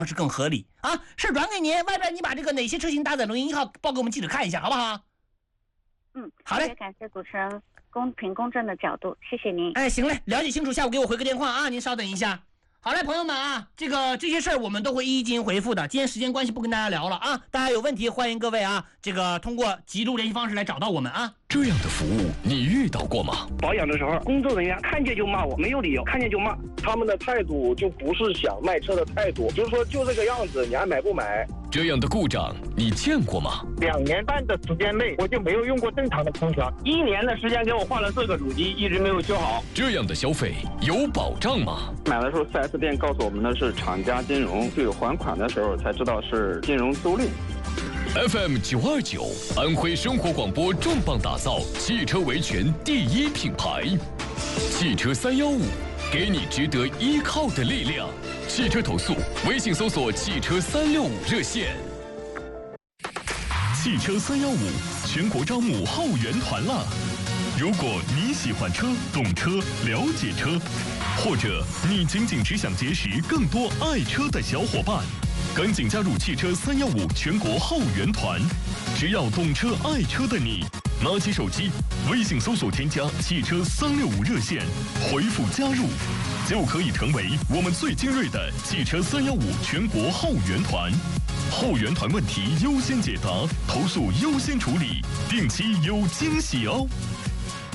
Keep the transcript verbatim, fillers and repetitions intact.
是更合理啊？是转给您，外边你把这个哪些车型搭载录音一号报给我们记者看一下，好不好？ 嗯， 好嘞， 感谢主持人公平公正的角度，谢谢您。 哎，行嘞，了解清楚，下午给我回个电话啊，您稍等一下。好嘞，朋友们啊，这个这些事儿我们都会一一进行回复的。今天时间关系不跟大家聊了啊，大家有问题欢迎各位啊，这个通过记录联系方式来找到我们啊。 这样的服务你遇到过吗？ 保养的时候，工作人员看见就骂我，没有理由，看见就骂。 他们的态度就不是想卖车的态度，就是说就这个样子，你还买不买？ 这样的故障你见过吗？ 两年半的时间内，我就没有用过正常的空调。 一年的时间给我换了四个主机，一直没有修好。 这样的消费有保障吗？ 买的时候 四 S 店告诉我们的是厂家金融，对还款的时候才知道是金融租赁。 F M 九二九，安徽生活广播重磅打造汽车维权第一品牌，汽车三幺五，给你值得依靠的力量。汽车投诉，微信搜索汽车三六五热线。 汽车三幺五全国招募后援团了。如果你喜欢车、懂车、了解车，或者你仅仅只想结识更多爱车的小伙伴，赶紧加入汽车三幺五全国后援团。只要懂车爱车的你，拿起手机，微信搜索添加汽车三六五热线，回复加入，就可以成为我们最精锐的汽车三幺五全国后援团。后援团问题优先解答，投诉优先处理，定期有惊喜哦。